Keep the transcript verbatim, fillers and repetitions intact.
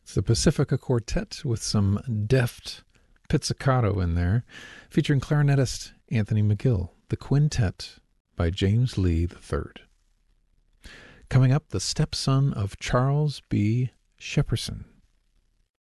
It's the Pacifica Quartet with some deft pizzicato in there, featuring clarinetist Anthony McGill, the Quintet by James Lee the third. Coming up, the stepson of Charles B. Shepperson,